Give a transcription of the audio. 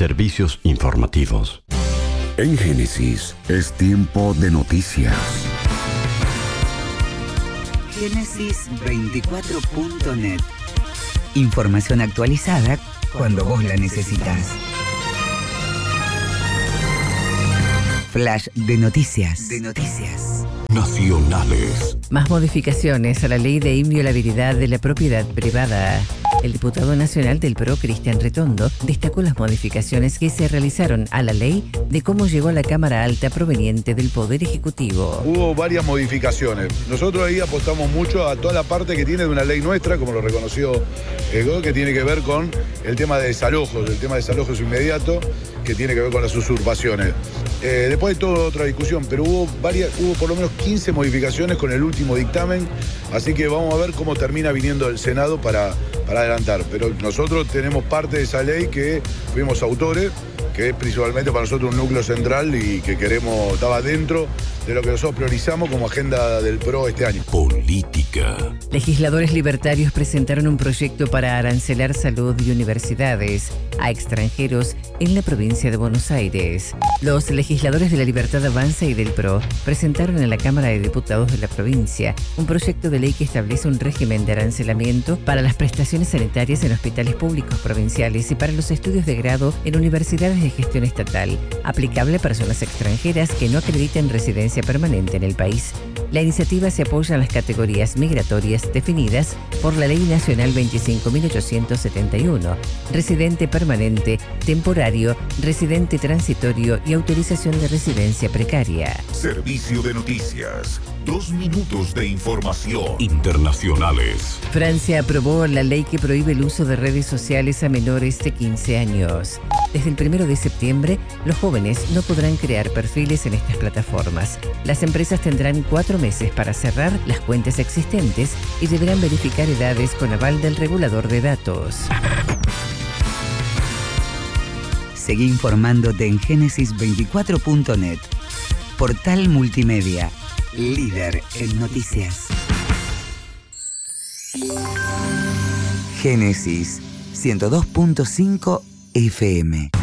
Servicios informativos. En Génesis es tiempo de noticias. Génesis24.net. Información actualizada cuando vos la necesitas. Flash de noticias. Nacionales. Más modificaciones a la ley de inviolabilidad de la propiedad privada. El diputado nacional del PRO, Cristian Retondo, destacó las modificaciones que se realizaron a la ley de cómo llegó a la Cámara Alta proveniente del Poder Ejecutivo. Hubo varias modificaciones. Nosotros ahí apostamos mucho a toda la parte que tiene de una ley nuestra, como lo reconoció Ego, que tiene que ver con el tema de desalojos, inmediato, que tiene que ver con las usurpaciones. Después de toda otra discusión, pero hubo por lo menos 15 modificaciones con el último dictamen, así que vamos a ver cómo termina viniendo el Senado para adelantar. Pero nosotros tenemos parte de esa ley que fuimos autores, que es principalmente para nosotros un núcleo central y que estaba dentro de lo que nosotros priorizamos como agenda del PRO este año. Política. Legisladores libertarios presentaron un proyecto para arancelar salud y universidades a extranjeros en la provincia de Buenos Aires. Los legisladores de la Libertad Avanza y del PRO presentaron en la Cámara de Diputados de la provincia un proyecto de ley que establece un régimen de arancelamiento para las prestaciones sanitarias en hospitales públicos provinciales y para los estudios de grado en universidades de gestión estatal, aplicable a personas extranjeras que no acrediten residencia permanente en el país. La iniciativa se apoya en las categorías migratorias definidas por la Ley Nacional 25.871, residente permanente, temporario, residente transitorio y autorización de residencia precaria. Servicio de noticias. 2 minutos de información. Internacionales. Francia aprobó la ley que prohíbe el uso de redes sociales a menores de 15 años. Desde el 1 de septiembre, los jóvenes no podrán crear perfiles en estas plataformas. Las empresas tendrán 4 meses para cerrar las cuentas existentes y deberán verificar edades con aval del regulador de datos. Seguí informándote en Génesis24.net. Portal multimedia, líder en noticias. Génesis 102.5 FM.